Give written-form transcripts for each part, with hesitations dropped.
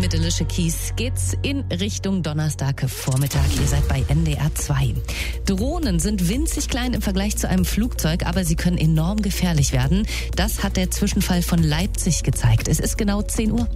Mit Alicia Keys geht's in Richtung Donnerstagvormittag. Ihr seid bei NDR 2. Drohnen sind winzig klein im Vergleich zu einem Flugzeug, aber sie können enorm gefährlich werden. Das hat der Zwischenfall von Leipzig gezeigt. Es ist genau 10 Uhr.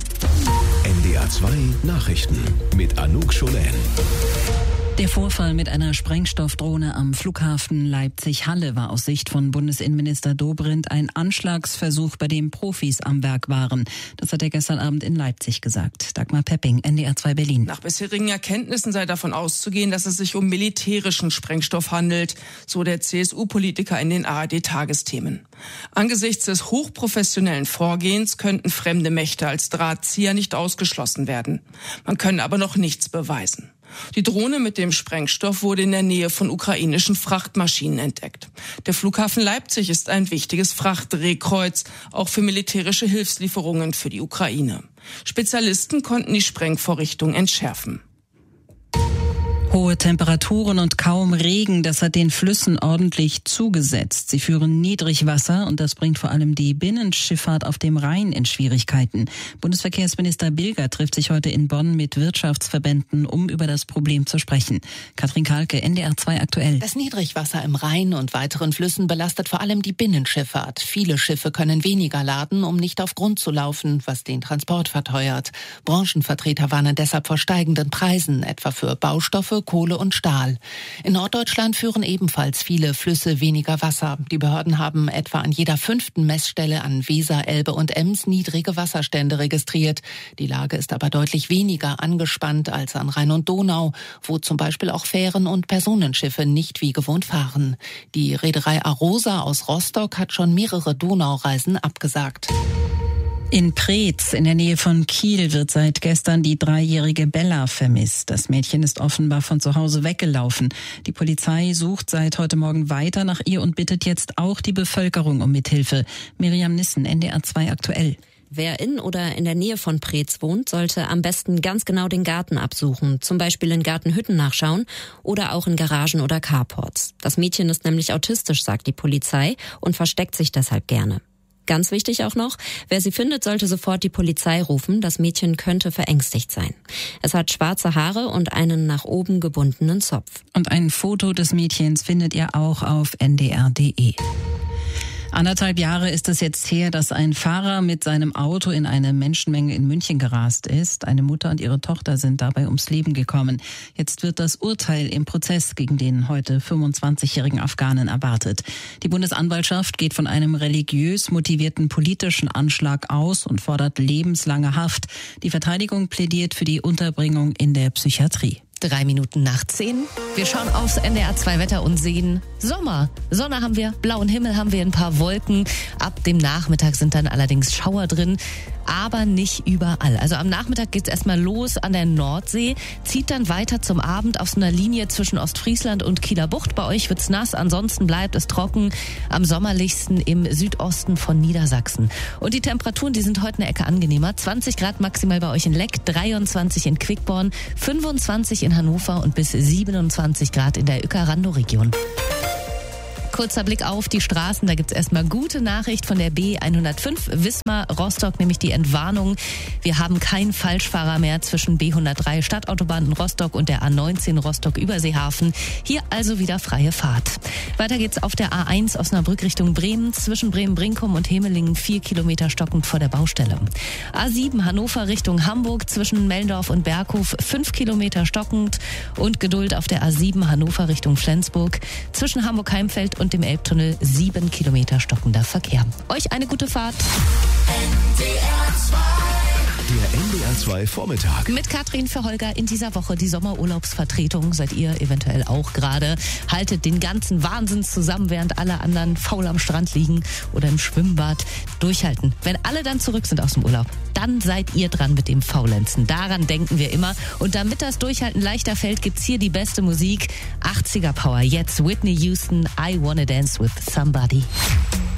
NDR 2 Nachrichten mit Anouk Scholen. Der Vorfall mit einer Sprengstoffdrohne am Flughafen Leipzig-Halle war aus Sicht von Bundesinnenminister Dobrindt ein Anschlagsversuch, bei dem Profis am Werk waren. Das hat er gestern Abend in Leipzig gesagt. Dagmar Pepping, NDR 2 Berlin. Nach bisherigen Erkenntnissen sei davon auszugehen, dass es sich um militärischen Sprengstoff handelt, so der CSU-Politiker in den ARD-Tagesthemen. Angesichts des hochprofessionellen Vorgehens könnten fremde Mächte als Drahtzieher nicht ausgeschlossen werden. Man könne aber noch nichts beweisen. Die Drohne mit dem Sprengstoff wurde in der Nähe von ukrainischen Frachtmaschinen entdeckt. Der Flughafen Leipzig ist ein wichtiges Frachtdrehkreuz, auch für militärische Hilfslieferungen für die Ukraine. Spezialisten konnten die Sprengvorrichtung entschärfen. Hohe Temperaturen und kaum Regen, das hat den Flüssen ordentlich zugesetzt. Sie führen Niedrigwasser und das bringt vor allem die Binnenschifffahrt auf dem Rhein in Schwierigkeiten. Bundesverkehrsminister Bilger trifft sich heute in Bonn mit Wirtschaftsverbänden, um über das Problem zu sprechen. Katrin Kahlke, NDR 2 aktuell. Das Niedrigwasser im Rhein und weiteren Flüssen belastet vor allem die Binnenschifffahrt. Viele Schiffe können weniger laden, um nicht auf Grund zu laufen, was den Transport verteuert. Branchenvertreter warnen deshalb vor steigenden Preisen, etwa für Baustoffe, Kohle und Stahl. In Norddeutschland führen ebenfalls viele Flüsse weniger Wasser. Die Behörden haben etwa an jeder 5. Messstelle an Weser, Elbe und Ems niedrige Wasserstände registriert. Die Lage ist aber deutlich weniger angespannt als an Rhein und Donau, wo zum Beispiel auch Fähren und Personenschiffe nicht wie gewohnt fahren. Die Reederei Arosa aus Rostock hat schon mehrere Donaureisen abgesagt. In Preetz in der Nähe von Kiel wird seit gestern die 3-jährige Bella vermisst. Das Mädchen ist offenbar von zu Hause weggelaufen. Die Polizei sucht seit heute Morgen weiter nach ihr und bittet jetzt auch die Bevölkerung um Mithilfe. Miriam Nissen, NDR 2 aktuell. Wer in oder in der Nähe von Preetz wohnt, sollte am besten ganz genau den Garten absuchen. Zum Beispiel in Gartenhütten nachschauen oder auch in Garagen oder Carports. Das Mädchen ist nämlich autistisch, sagt die Polizei, und versteckt sich deshalb gerne. Ganz wichtig auch noch, wer sie findet, sollte sofort die Polizei rufen. Das Mädchen könnte verängstigt sein. Es hat schwarze Haare und einen nach oben gebundenen Zopf. Und ein Foto des Mädchens findet ihr auch auf ndr.de. 1,5 Jahre ist es jetzt her, dass ein Fahrer mit seinem Auto in eine Menschenmenge in München gerast ist. Eine Mutter und ihre Tochter sind dabei ums Leben gekommen. Jetzt wird das Urteil im Prozess gegen den heute 25-jährigen Afghanen erwartet. Die Bundesanwaltschaft geht von einem religiös motivierten politischen Anschlag aus und fordert lebenslange Haft. Die Verteidigung plädiert für die Unterbringung in der Psychiatrie. 3 Minuten nach 10. Wir schauen aufs NDR 2 Wetter und sehen Sommer. Sonne haben wir, blauen Himmel haben wir, ein paar Wolken. Ab dem Nachmittag sind dann allerdings Schauer drin, aber nicht überall. Also am Nachmittag geht's erstmal los an der Nordsee, zieht dann weiter zum Abend auf so einer Linie zwischen Ostfriesland und Kieler Bucht. Bei euch wird's nass, ansonsten bleibt es trocken. Am sommerlichsten im Südosten von Niedersachsen. Und die Temperaturen, die sind heute eine Ecke angenehmer. 20 Grad maximal bei euch in Leck, 23 in Quickborn, 25 in Hannover und bis 27 Grad in der Uecker-Randow-Region. Kurzer Blick auf die Straßen, da gibt's erstmal gute Nachricht von der B105 Wismar-Rostock, nämlich die Entwarnung. Wir haben keinen Falschfahrer mehr zwischen B103 Stadtautobahn in Rostock und der A19 Rostock-Überseehafen. Hier also wieder freie Fahrt. Weiter geht's auf der A1 Osnabrück Richtung Bremen, zwischen Bremen-Brinkum und Hemelingen 4 Kilometer stockend vor der Baustelle. A7 Hannover Richtung Hamburg, zwischen Mellendorf und Berghof 5 Kilometer stockend und Geduld auf der A7 Hannover Richtung Flensburg, zwischen Hamburg-Heimfeld und dem Elbtunnel 7 Kilometer stockender Verkehr. Euch eine gute Fahrt. Der NDR 2 Vormittag. Mit Katrin für Holger in dieser Woche die Sommerurlaubsvertretung. Seid ihr eventuell auch gerade. Haltet den ganzen Wahnsinn zusammen, während alle anderen faul am Strand liegen oder im Schwimmbad. Durchhalten. Wenn alle dann zurück sind aus dem Urlaub, dann seid ihr dran mit dem Faulenzen. Daran denken wir immer. Und damit das Durchhalten leichter fällt, gibt's hier die beste Musik. 80er Power. Jetzt Whitney Houston, I Wanna Dance with Somebody.